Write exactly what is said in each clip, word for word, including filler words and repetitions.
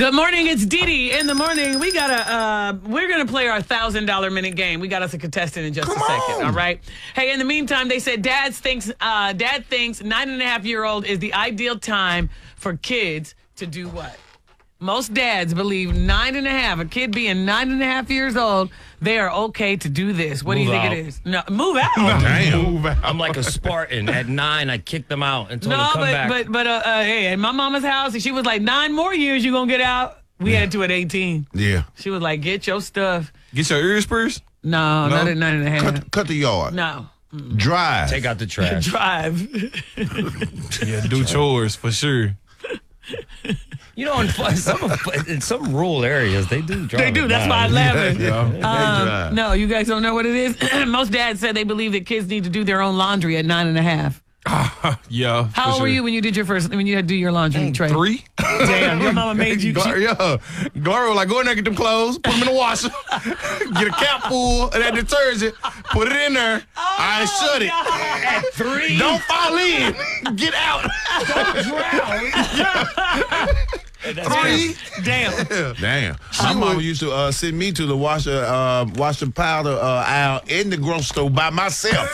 Good morning, it's Dee Dee. In the morning, we got a, uh, we're going to play our one thousand dollar minute game. We got us a contestant in just Come a second, on. all right? Hey, in the meantime, they said Dad thinks, uh, Dad thinks nine and a half year old is the ideal time for kids to do what? Most dads believe nine and a half, a kid being nine and a half years old, they are okay to do this. What Move do you think out. it is? No, move out. Damn. Move out. I'm like a Spartan. At nine, I kicked them out and told them No, to come but back. but but uh, uh, hey, at my mama's house, she was like, nine more years, you gonna get out. We had to at eighteen. Yeah. She was like, get your stuff. Get your ears pierced? No, No? not at nine and a half. Cut, cut the yard. No. Drive. Take out the trash. Drive. Yeah, do chores for sure. You know, in some in some rural areas, they do drive. They do. at That's why I nine. laugh at it. Yeah. They Um, drive. no, you guys don't know what it is. Most dads said they believe that kids need to do their own laundry at nine and a half. Yeah. How for old were sure. you when you did your first, when you had to do your laundry, Trey? Three? Damn, your mama made you. Gar- yeah. Gar was like, go in there, get them clothes, put them in the washer, get a cap full of that detergent, put it in there, I shut it. At three? Don't fall in. Get out. Three. Damn. Damn. My mama used to uh, send me to the washer, uh, washer powder uh, aisle in the grocery store by myself.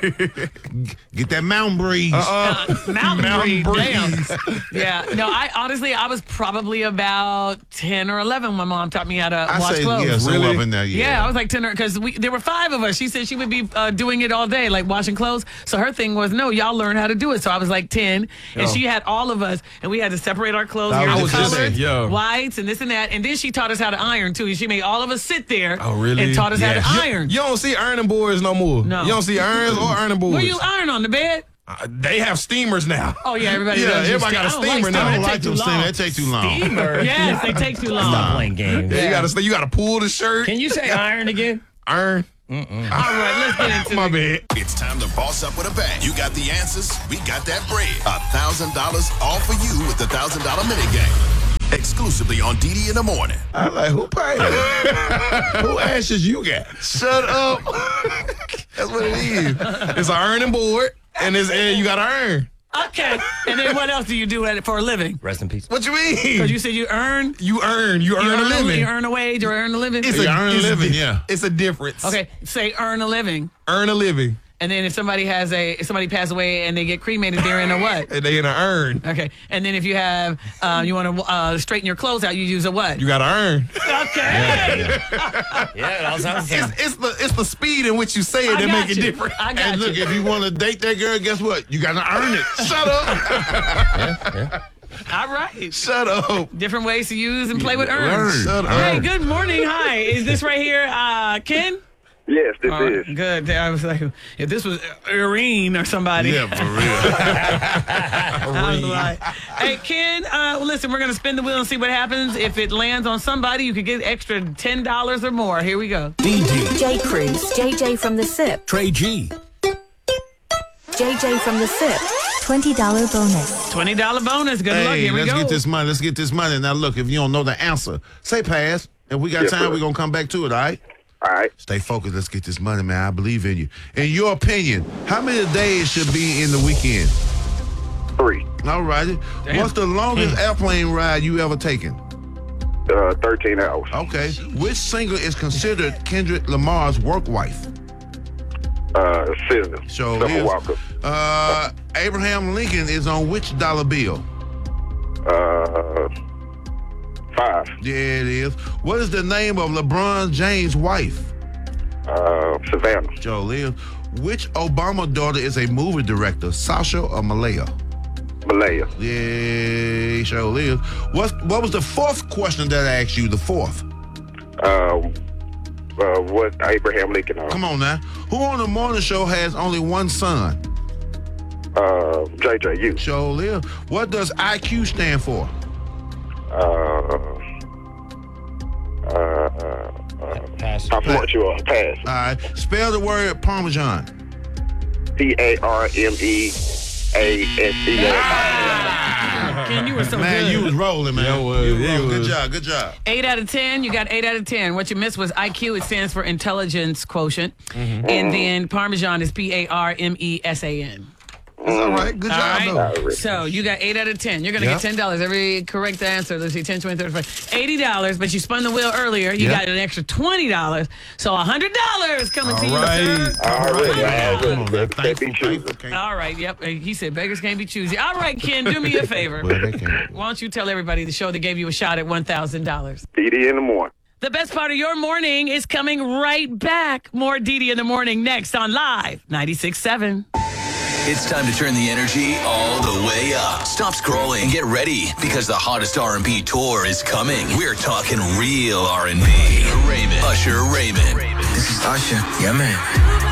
Get that mountain breeze. Uh-uh. Mountain, Mountain breeze. Damn. breeze. Yeah. No, I honestly, I was probably about ten or eleven when my mom taught me how to I wash say, clothes. yeah, so Really? up in there, yeah. Yeah, I was like ten because we there were five of us. She said she would be uh, doing it all day, like washing clothes. So her thing was, no, y'all learn how to do it. So I was like ten, and Oh. she had all of us, and we had to separate our clothes. I Here's was the just colors, saying, yeah. whites, and this and that. And then she taught us how to iron too. She made all of us sit there. Oh, really? And taught us Yes. how to iron. You don't see ironing boards no more. No. You don't see irons or ironing boards. Where you iron on the bed? Uh, they have steamers now. Oh yeah, everybody Yeah, does. use everybody got a steam. I steamer don't now. I like don't steam. like They them take too steam. long. They take too long. Steamer. Yes, they take too long. Stop playing games. Yeah, you gotta you gotta pull the shirt. Can you say iron again? Iron. All right, let's get into My it. bad. It's time to boss up with a bang. You got the answers, we got that bread. A thousand dollars all for you with the thousand dollar minute game. Exclusively on D D in the morning. I'm like, who paid? Who ashes you got? Shut up. That's what it is. It's an ironing board, and it's and you gotta earn. Okay, and then what else do you do at it for a living? Rest in peace. What you mean? Because you said you earn, You earn. You earn you a living. you earn a wage or earn a living. It's You earn a it's living, di- yeah. It's a difference. Okay, say earn a living, Earn a living. and then if somebody has a if somebody passed away and they get cremated, they're in a what? And they in a earn. Okay, and then if you have um, you want to uh, straighten your clothes out, you use a what? You gotta earn. Okay, Yeah, it all sounds the same. It's, it's the it's the speed in which you say it I that got make it you. different. I got And look, you. if you want to date that girl, guess what? You got to earn it. Shut up. All right. Shut up. Different ways to use and play with earns. Shut up. Hey, good morning. Hi, is this right here, uh, Ken? Yes, this Uh, is. good. I was like, if this was Irene or somebody. Yeah, for real. I was like, hey, Ken, uh, well, listen, we're going to spin the wheel and see what happens. If it lands on somebody, you could get extra ten dollars or more. Here we go. D D, J. Cruz, J J from the S I P, Trey G, J J from the S I P, twenty dollar bonus. twenty dollars bonus. Good luck. Hey, Here we let's go. get this money. Let's get this money. Now, look, if you don't know the answer, say pass. If we got Yes, time, sir. we're going to come back to it, all right? All right. Stay focused. Let's get this money, man. I believe in you. In your opinion, how many days should be in the weekend? Three. All righty. Damn. What's the longest airplane ride you ever taken? Uh, thirteen hours. Okay. Which singer is considered Kendrick Lamar's work wife? Uh, Scissor. So Summer here's- Walker. Uh, Abraham Lincoln is on which dollar bill? Uh, five. Yeah, it is. What is the name of LeBron James' wife? Uh, Savannah. Joe Liz. Which Obama daughter is a movie director, Sasha or Malaya? Malaya. Yeah, Joe Liz. What, what was the fourth question that I asked you? The fourth. Um, uh, what Abraham Lincoln on? Come on now. Who on the morning show has only one son? Uh, J J U. Joe Liz. What does I Q stand for? Uh, uh, uh, Pass. I want you on pass. All right. Spell the word Parmesan. P A R M E A S E A. Ken, you were so Man, good. you was rolling, man. Yeah, I was. You Yeah, rolling. Good was. job. Good job. Eight out of ten. You got eight out of ten. What you missed was I Q. It stands for intelligence quotient, Mm-hmm. and then Parmesan is P A R M E S A N. It's all right. Good All job, right. though. So you got eight out of ten. You're going to Yeah. get ten dollars every correct answer. Let's see, ten, twenty, thirty-five. eighty dollars, but you spun the wheel earlier. You Yeah. got an extra twenty dollars. So one hundred dollars coming to All you, right. sir. All right, guys. Come on, man. Let's be Thankful, choosing. thankful. Can't- All right, yep. He said beggars can't be choosy. All right, Ken, do me a favor. Well, they can't. Why don't you tell everybody the show that gave you a shot at one thousand dollars? D D in the morning. The best part of your morning is coming right back. More D D in the morning next on Live ninety-six point seven. It's time to turn the energy all the way up. Stop scrolling and get ready because the hottest R and B tour is coming. We're talking real R and B. Raymond, Usher Raymond. This is Usher. Yeah, man.